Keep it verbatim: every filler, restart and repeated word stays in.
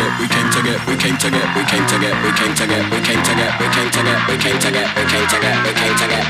get, we came to get, we came to get, we came to get, we came to get, we came to get, we came to get, we came to get, we came to get, we came to get.